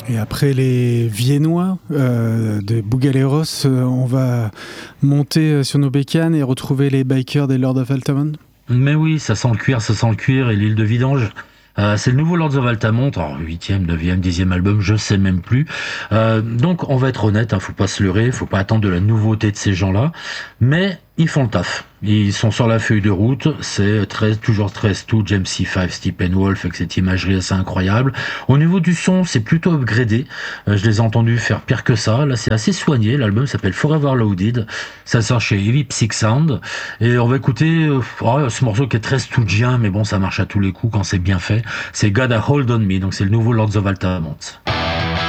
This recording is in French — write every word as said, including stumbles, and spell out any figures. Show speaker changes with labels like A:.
A: Et après les Viennois euh, de Bugaleros, euh, on va monter sur nos bécanes et retrouver les bikers des Lords of Altamont.
B: Mais oui, ça sent le cuir, ça sent le cuir et l'île de vidange. Euh, c'est le nouveau Lords of Altamont, alors huitième, neuvième, dixième album, je sais même plus. Euh, donc on va être honnête, hein, faut pas se leurrer, faut pas attendre de la nouveauté de ces gens-là, mais ils font le taf. Ils sont sur la feuille de route, c'est très, toujours treize tout, James C cinq, Steppenwolf, avec cette imagerie assez incroyable. Au niveau du son, c'est plutôt upgradé. Euh, je les ai entendus faire pire que ça. Là, c'est assez soigné. L'album s'appelle Forever Loaded. Ça sort chez Heavy Psych Sound. Et on va écouter euh, oh, ce morceau qui est très stoudgien, mais bon, ça marche à tous les coups quand c'est bien fait. C'est God a Hold on Me, donc c'est le nouveau Lords of Altamont.